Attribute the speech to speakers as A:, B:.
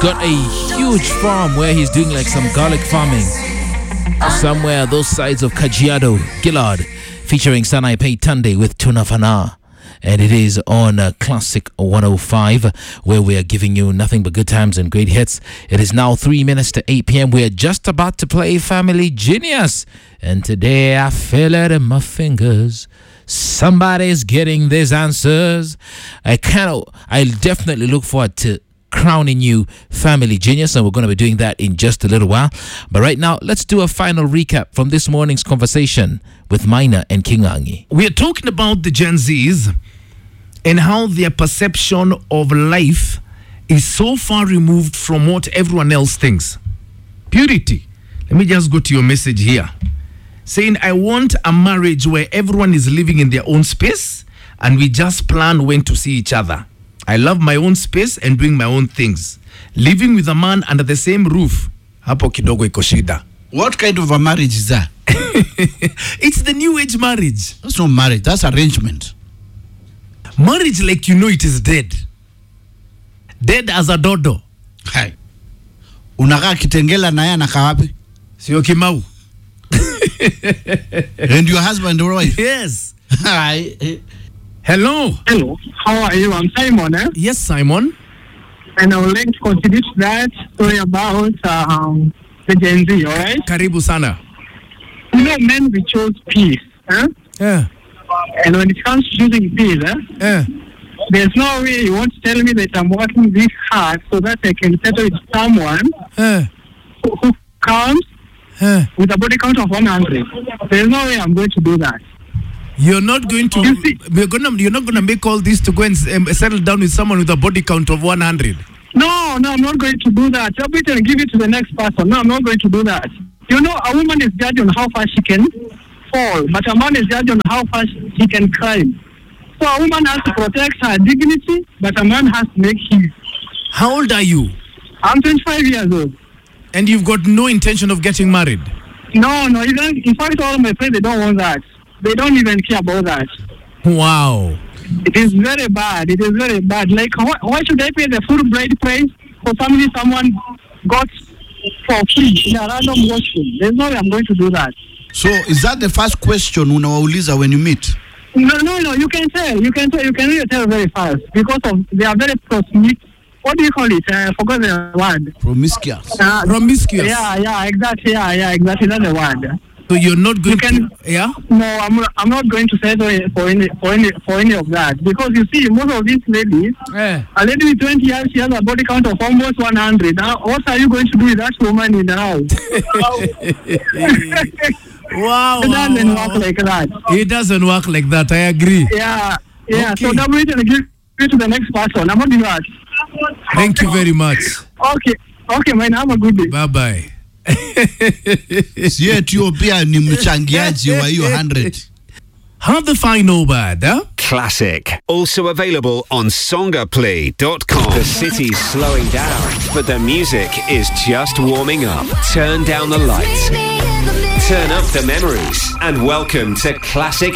A: got a huge farm where he's doing like some garlic farming somewhere those sides of Kajiado, Gillard, featuring Sanai Pei Tunde with Tunafana. And it is on Classic 105, where we are giving you nothing but good times and great hits. It is now 3 minutes to 8 p.m. We are just about to play Family Genius. And today I feel it in my fingers. Somebody's getting these answers. I definitely look forward to crowning you Family Genius, and we're going to be doing that in just a little while. But right now, let's do a final recap from this morning's conversation with Maina and Kingangi.
B: We are talking about the Gen Zs and how their perception of life is so far removed from what everyone else thinks. Purity. Let me just go to your message here. Saying, I want a marriage where everyone is living in their own space and we just plan when to see each other. I love my own space and doing my own things. Living with a man under the same roof. Hapo kidogo iko shida.
C: What kind of a marriage is that?
B: It's the new age marriage.
C: That's not marriage, that's arrangement.
B: Marriage like you know it is dead. Dead as a dodo.
C: Hai. Unakaa Kitengela na yeye anakaa wapi?
B: Sio Kimau.
C: And your husband or wife?
B: Yes.
C: Hi.
B: Hello.
D: Hello. How are you? I'm Simon.
B: Yes, Simon.
D: And I would like to contribute to that story about the Gen Z, all right?
B: Karibu sana.
D: You know, men, we chose peace.
B: Yeah.
D: And when it comes to choosing peace,
B: Yeah.
D: there's no way you want to tell me that I'm working this hard so that I can settle with someone who comes with a body count of 100. There's no way I'm going to do that.
B: You're not going to. You're not going to make all this to go and settle down with someone with a body count of 100.
D: No, I'm not going to do that. I'll beat and give it to the next person. No, I'm not going to do that. You know, a woman is judged on how far she can fall, but a man is judged on how far he can climb. So a woman has to protect her dignity, but a man has to make his.
B: How old are you?
D: I'm 25 years old.
B: And you've got no intention of getting married?
D: No. In fact, all my friends, they don't want that. They don't even care about that.
B: Wow.
D: It is very bad. It is very bad. Like, why should I pay the full bride price for something someone got for free in a random washroom? There's no way I'm going to do that.
C: So, is that the first question unawauliza when you meet?
D: No. You can tell. You can really tell very fast because they are very promiscuous. What do you call it? I forgot the word.
C: Promiscuous.
B: Promiscuous.
D: Yeah, exactly. Yeah, exactly. That's the word.
B: So you're not going to. Yeah.
D: No, I'm not going to settle for any of that because you see, most of these ladies, a lady with 20 years, she has a body count of almost 100. What are you going to do with that woman in the house?
B: Wow.
D: It doesn't work like that.
B: It doesn't work like that. I agree.
D: Yeah.
B: Okay.
D: So double it and give it to the next person. I'm not doing that.
B: Thank you very much.
D: Okay, man. Have a good day.
B: Bye bye.
C: Si Ethiopia ni mchangiaji wa hiyo 100.
B: Have the final word, huh?
E: Classic. Also available on songaplay.com. The city's slowing down, but the music is just warming up. Turn down the lights. Turn up the memories. And welcome to Classic